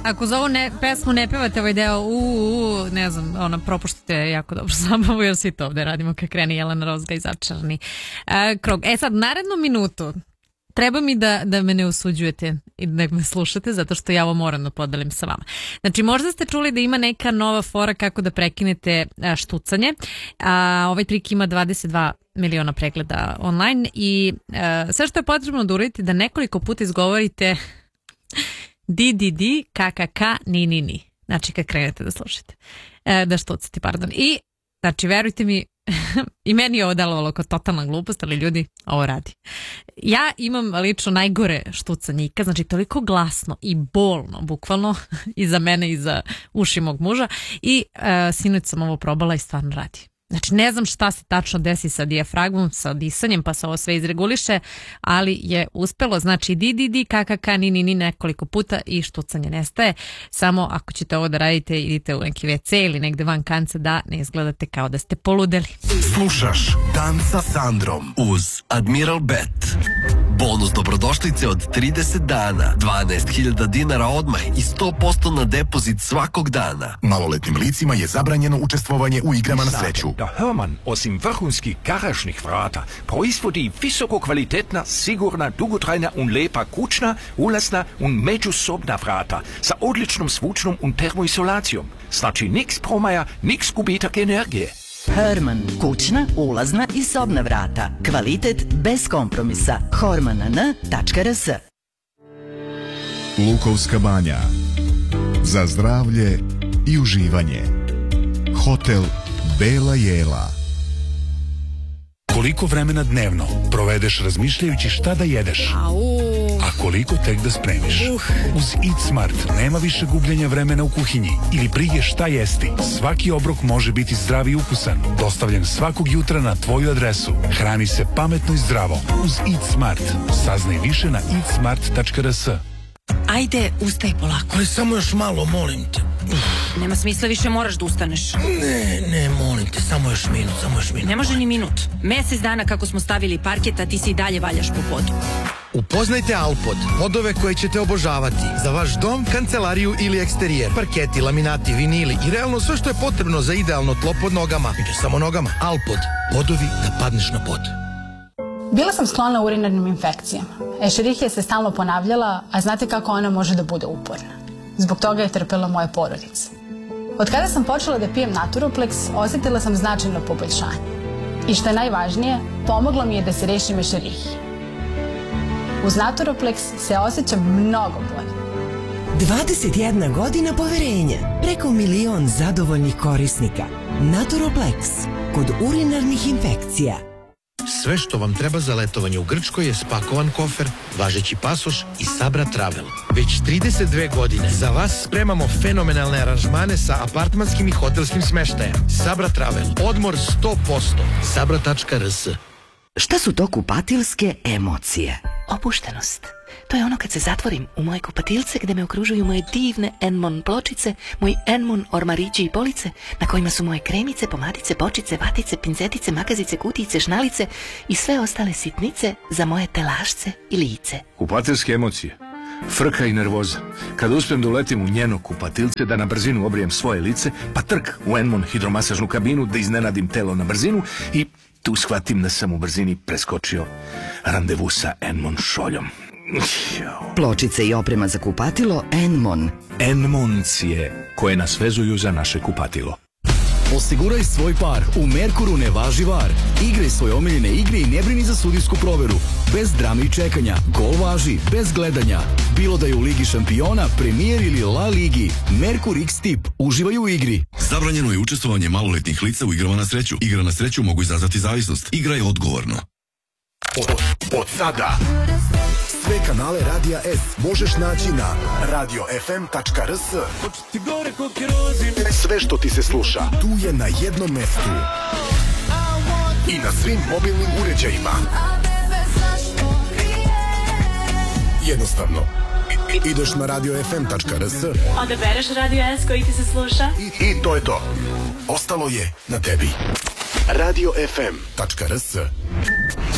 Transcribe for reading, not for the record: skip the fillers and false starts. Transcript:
ako za ovu pesmu ne pevate ovaj deo, ne znam, propuštate jako dobro zabavu, jer svi to ovde radimo kad krene Jelena Rozga i Začarani krug. Sad, narednu minutu treba mi da me ne osuđujete i da me slušate, zato što ja ovo moram da podelim sa vama. Znači, možda ste čuli da ima neka nova fora kako da prekinete štucanje. Ovaj trik ima 22 miliona pregleda online i sve što je potrebno da uradite da nekoliko puta izgovorite di, kakaka, ni. Znači, kad krenete da slušate. Da štucate, pardon. I, znači, verujte mi, i meni je ovo delovalo kao totalna glupost, ali ljudi, ovo radi. Ja imam lično najgore štucanje ikad, znači toliko glasno i bolno, bukvalno, i za mene i za uši mog muža, i sinoć sam ovo probala i stvarno radi. Znači, ne znam šta se tačno desi sa dijafragmom, sa disanjem, pa se ovo sve izreguliše, ali je uspelo. Znači, di, kakaka, ni nekoliko puta i štucanje nestaje. Samo ako ćete ovo da radite, idite u neki WC ili negde van kance da ne izgledate kao da ste poludeli. Slušaš Dan sa Sandrom uz Admiral Bet. Bonus dobrodošlice od 30 dana, 12.000 dinara odmah i 100% na depozit svakog dana. Maloletnim licima je zabranjeno učestvovanje u igrama na sreću. Da Hörmann osim vrhunskih garažnih vrata proizvodi visoko kvalitetna, sigurna, dugotrajna und lepa kućna, ulazna und međusobna vrata sa odličnom zvučnom und termoizolacijom. Znači, niks promaja, niks gubitak energije. Hörmann, kućna, ulazna i sobna vrata. Kvalitet bez kompromisa. hormann.rs. Lukovska banja. Za zdravlje i uživanje. Hotel Bela Jela. Koliko vremena dnevno provedeš razmišljajući šta da jedeš? A koliko tek da spremiš? Uz Eat Smart nema više gubljenja vremena u kuhinji ili brige šta jesti. Svaki obrok može biti zdrav i ukusan. Dostavljen svakog jutra na tvoju adresu. Hrani se pametno i zdravo. Uz Eat Smart. Saznaj više na eatsmart.rs. Ajde, ustaj polako. Ali samo još malo, molim te. Nema smisla, više moraš da ustaneš. Ne, molim te, samo još minut. Ne može ni minut. Mesec dana kako smo stavili parket, a ti se i dalje valjaš po podu. Upoznajte Alpod, podove koje ćete obožavati. Za vaš dom, kancelariju ili eksterijer. Parketi, laminati, vinili i realno sve što je potrebno za idealno tlo pod nogama. I ne samo nogama. Alpod, podovi da padneš na pod. Bila sam sklona urinarnim infekcijama. Escherichia se stalno ponavljala, a znate kako ona može da bude uporna. Zbog toga je trpela moja porodica. Od kada sam počela da pijem Naturoplex, osjetila sam značajno poboljšanje. I što je najvažnije, pomoglo mi je da se rešim Escherichije. Uz Naturoplex se osjećam mnogo bolje. 21 godina poverenja, preko 1 milion zadovoljnih korisnika. Naturoplex, kod urinarnih infekcija. Sve što vam treba za letovanje u Grčkoj je spakovan kofer, važeći pasoš i Sabra Travel. Već 32 godine za vas spremamo fenomenalne aranžmane sa apartmanskim i hotelskim smeštajem. Sabra Travel. Odmor 100%. Sabra.rs. Šta su to kupatilske emocije? Opuštenost. To je ono kad se zatvorim u moje kupatilce gde me okružuju moje divne Enmon pločice, moji Enmon ormarići i police na kojima su moje kremice, pomadice, bočice, vatice, pincetice, makazice, kutijice, šnalice i sve ostale sitnice za moje telašce i lice. Kupatilske emocije. Frka i nervoza. Kada uspijem da uletim u njeno kupatilce, da na brzinu obrijem svoje lice, pa trk u Enmon hidromasažnu kabinu, da iznenadim telo na brzinu i tu shvatim da sam u brzini preskočio randevu sa Enmon šoljom. Pločice i oprema za kupatilo Enmon. Enmoncije koje nas vezuju za naše kupatilo. Osiguraj svoj par. U Merkuru ne važi var. Igraj svoje omiljene igre i ne brini za sudijsku proveru. Bez drame i čekanja. Gol važi bez gledanja. Bilo da je u Ligi šampiona, premijer ili La Ligi. Merkur X Tip. Uživaj u igri. Zabranjeno je učestvovanje maloletnih lica u igrama na sreću. Igre na sreću mogu izazvati zavisnost. Igraj odgovorno. Od sada sve kanale Radija S možeš naći na radiofm.rs. Sve što ti se sluša tu je na jednom mestu i na svim mobilnim uređajima. Jednostavno ideš na radiofm.rs, odabereš Radio S koji ti se sluša i to je to. Ostalo je na tebi. radiofm.rs.